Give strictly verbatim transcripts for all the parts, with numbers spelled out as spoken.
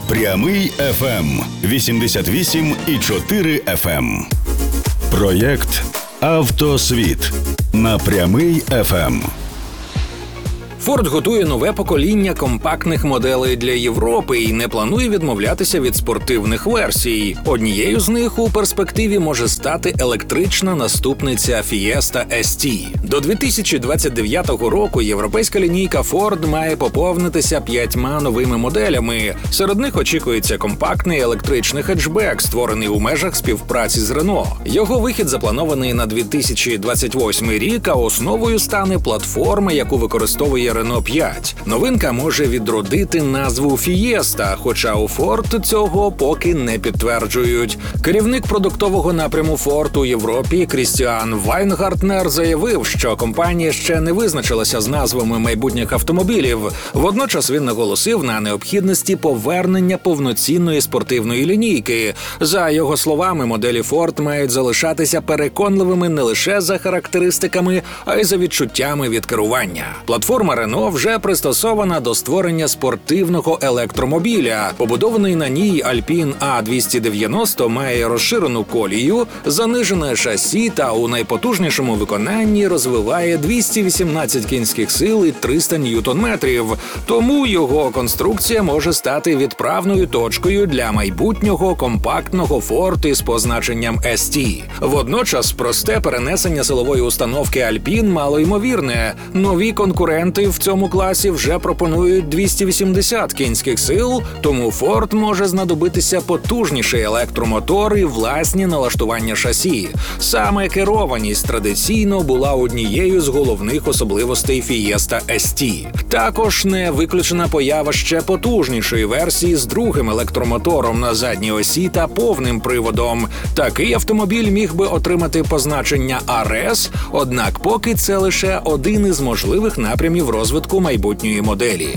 Прямий еф ем вісімдесят вісім і чотири еф ем. Проєкт «Автосвіт» на Прямий еф ем. Ford готує нове покоління компактних моделей для Європи і не планує відмовлятися від спортивних версій. Однією з них у перспективі може стати електрична наступниця Fiesta ес ті. До дві тисячі двадцять дев'ятого року європейська лінійка Ford має поповнитися п'ятьма новими моделями. Серед них очікується компактний електричний хетчбек, створений у межах співпраці з Renault. Його вихід запланований на дві тисячі двадцять восьмий рік, а основою стане платформа, яку використовує Renault п'ять. Новинка може відродити назву Fiesta, хоча у Ford цього поки не підтверджують. Керівник продуктового напряму Ford у Європі Крістіан Вайнгартнер заявив, що компанія ще не визначилася з назвами майбутніх автомобілів. Водночас він наголосив на необхідності повернення повноцінної спортивної лінійки. За його словами, моделі Ford мають залишатися переконливими не лише за характеристиками, а й за відчуттями від керування. Платформа Renault вже пристосована до створення спортивного електромобіля. Побудований на ній Alpine а двісті дев'яносто має розширену колію, занижене шасі та у найпотужнішому виконанні розвиває двісті вісімнадцять кінських сил і триста ньютон-метрів. Тому його конструкція може стати відправною точкою для майбутнього компактного Ford із позначенням ес ті. Водночас просте перенесення силової установки Alpine малоймовірне. Нові конкуренти в цьому класі вже пропонують двісті вісімдесят кінських сил, тому Ford може знадобитися потужніший електромотор і власні налаштування шасі. Саме керованість традиційно була однією з головних особливостей Fiesta ес ті. Також не виключена поява ще потужнішої версії з другим електромотором на задній осі та повним приводом. Такий автомобіль міг би отримати позначення ар ес, однак поки це лише один із можливих напрямів розвитку майбутньої моделі.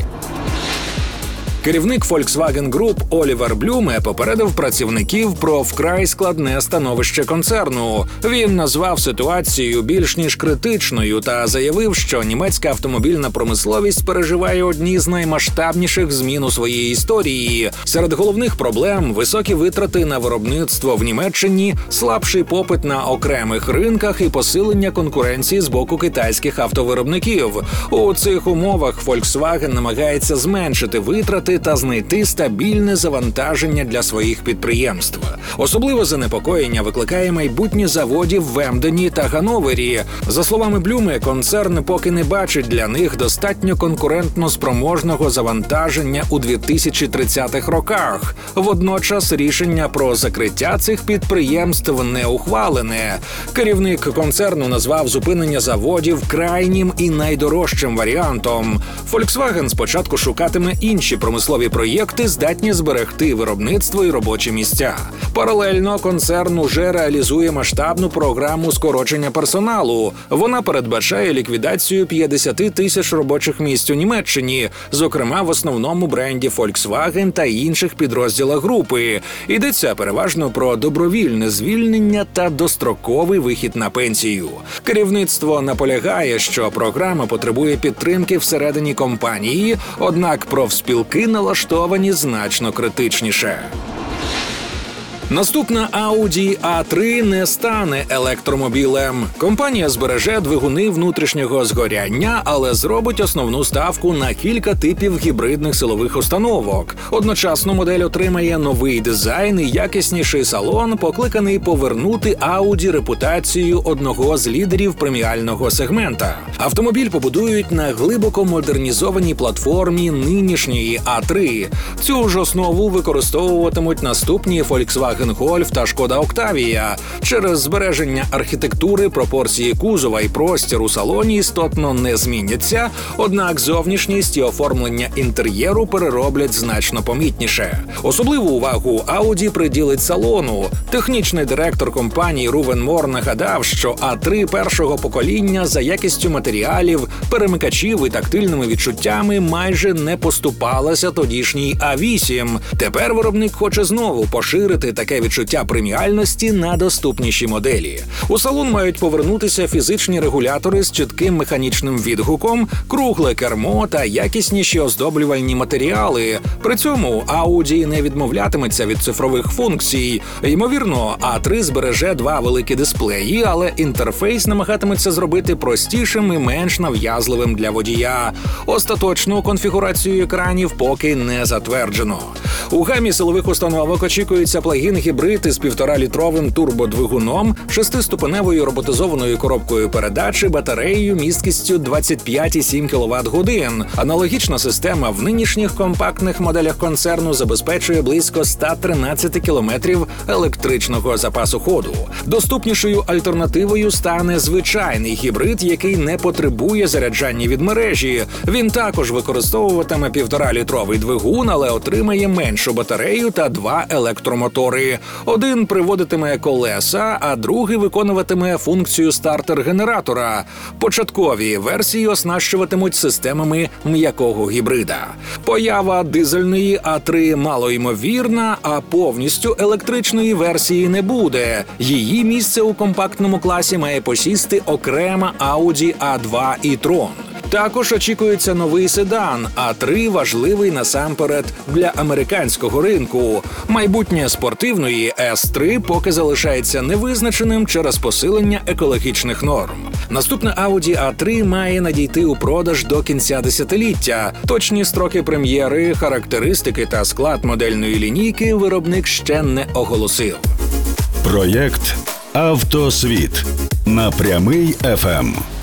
Керівник Volkswagen Group Олівер Блюме попередив працівників про вкрай складне становище концерну. Він назвав ситуацію більш ніж критичною та заявив, що німецька автомобільна промисловість переживає одні з наймасштабніших змін у своїй історії. Серед головних проблем – високі витрати на виробництво в Німеччині, слабший попит на окремих ринках і посилення конкуренції з боку китайських автовиробників. У цих умовах Volkswagen намагається зменшити витрати та знайти стабільне завантаження для своїх підприємств. Особливо занепокоєння викликає майбутнє заводів в Емдені та Ганновері. За словами Блюме, концерн поки не бачить для них достатньо конкурентно спроможного завантаження у дві тисячі тридцятих роках. Водночас рішення про закриття цих підприємств не ухвалене. Керівник концерну назвав зупинення заводів крайнім і найдорожчим варіантом. Volkswagen спочатку шукатиме інші промислові проєкти, здатні зберегти виробництво і робочі місця. Паралельно концерн уже реалізує масштабну програму скорочення персоналу. Вона передбачає ліквідацію п'ятдесят тисяч робочих місць у Німеччині, зокрема в основному бренді Volkswagen та інших підрозділах групи. Йдеться переважно про добровільне звільнення та достроковий вихід на пенсію. Керівництво наполягає, що програма потребує підтримки всередині компанії, однак профспілки налаштовані значно критичніше. Наступна Audi а три не стане електромобілем. Компанія збереже двигуни внутрішнього згоряння, але зробить основну ставку на кілька типів гібридних силових установок. Одночасно модель отримає новий дизайн і якісніший салон, покликаний повернути Audi репутацію одного з лідерів преміального сегмента. Автомобіль побудують на глибоко модернізованій платформі нинішньої а три. Цю ж основу використовуватимуть наступні Volkswagen Golf та Шкода Октавія. Через збереження архітектури пропорції кузова і простір у салоні істотно не зміняться, однак зовнішність і оформлення інтер'єру перероблять значно помітніше. Особливу увагу Audi приділить салону. Технічний директор компанії Рувен Мор нагадав, що а три першого покоління за якістю матеріалів, перемикачів і тактильними відчуттями майже не поступалася тодішній а вісім. Тепер виробник хоче знову поширити та таке відчуття преміальності на доступніші моделі. У салон мають повернутися фізичні регулятори з чітким механічним відгуком, кругле кермо та якісніші оздоблювальні матеріали. При цьому Audi не відмовлятиметься від цифрових функцій. Ймовірно, а три збереже два великі дисплеї, але інтерфейс намагатиметься зробити простішим і менш нав'язливим для водія. Остаточну конфігурацію екранів поки не затверджено. У гамі силових установок очікується плагін-гібрид із півторалітровим турбодвигуном, шестиступеневою роботизованою коробкою передач і батареєю місткістю двадцять п'ять цілих сім кіловат-годин. Аналогічна система в нинішніх компактних моделях концерну забезпечує близько сто тринадцять кілометрів електричного запасу ходу. Доступнішою альтернативою стане звичайний гібрид, який не потребує заряджання від мережі. Він також використовуватиме півторалітровий двигун, але отримає меншу батарею та два електромотори. Один приводитиме колеса, а другий виконуватиме функцію стартер-генератора. Початкові версії оснащуватимуть системами м'якого гібрида. Поява дизельної а три малоймовірна, а повністю електричної версії не буде. Її місце у компактному класі має посісти окрема Audi а два e-tron. Також очікується новий седан а три, важливий насамперед для американського ринку. Майбутнє спортивної ес три поки залишається невизначеним через посилення екологічних норм. Наступна Audi а три має надійти у продаж до кінця десятиліття. Точні строки прем'єри, характеристики та склад модельної лінійки виробник ще не оголосив. Проєкт «Автосвіт» на Прямий еф ем.